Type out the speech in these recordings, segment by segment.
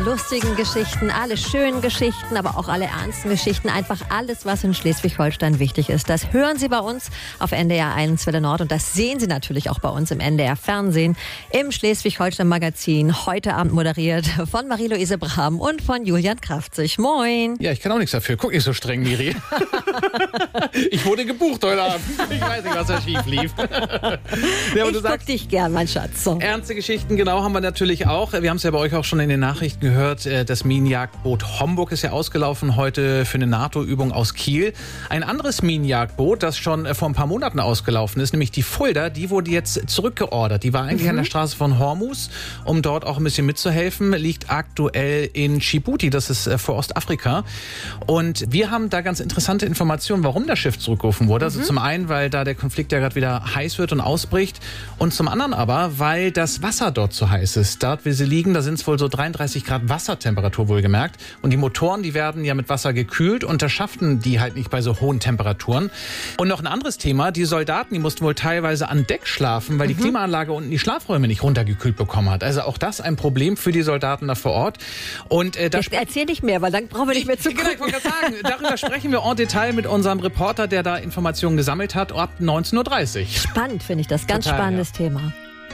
lustigen Geschichten, alle schönen Geschichten, aber auch alle ernsten Geschichten. Einfach alles, was in Schleswig-Holstein wichtig ist. Das hören Sie bei uns auf NDR 1 Welle Nord und das sehen Sie natürlich auch bei uns im NDR Fernsehen im Schleswig-Holstein-Magazin. Heute Abend moderiert von Marie-Louise Brahm und von Julian Kraftzig. Moin. Ja, ich kann auch nichts dafür. Guck nicht so streng, Miri. Ich wurde gebucht heute Abend. Ich weiß nicht, was da schief lief. Ja, ich guck dich gern, mein Schatz. So. Ernste Geschichten, genau, haben wir natürlich auch. Wir haben es ja bei euch auch schon in den Nachrichten gehört. Das Minenjagdboot Homburg ist ja ausgelaufen heute für eine NATO-Übung aus Kiel. Ein anderes Minenjagdboot, das schon vor ein paar Monaten ausgelaufen ist, nämlich die Fulda, die wurde jetzt zurückgeordert. Die war eigentlich an der Straße von Hormuz, um dort auch ein bisschen mitzuhelfen. Liegt aktuell in Djibouti, das ist vor Ostafrika. Und wir haben da ganz interessante Informationen, warum das Schiff zurückgerufen wurde. Also zum einen, weil da der Konflikt ja gerade wieder heiß wird und ausbricht. Und zum anderen aber, weil das Wasser dort so heiß ist. Dort, wie sie liegen, da sind es wohl so 33 Grad Wassertemperatur wohlgemerkt. Und die Motoren, die werden ja mit Wasser gekühlt und das schafften die halt nicht bei so hohen Temperaturen. Und noch ein anderes Thema, die Soldaten, die mussten wohl teilweise an Deck schlafen, weil die Klimaanlage unten die Schlafräume nicht runtergekühlt bekommen hat. Also auch das ein Problem für die Soldaten da vor Ort. Und erzähl nicht mehr, weil dann brauchen wir nicht mehr zu gucken. Genau, ich wollte gerade sagen, darüber sprechen wir en Detail mit unserem Reporter, der da Informationen gesammelt hat, ab 19.30 Uhr. Spannend finde ich das, ganz Total, spannendes Thema.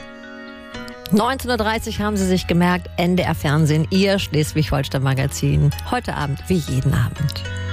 19.30 Uhr haben Sie sich gemerkt, NDR Fernsehen, Ihr Schleswig-Holstein-Magazin. Heute Abend wie jeden Abend.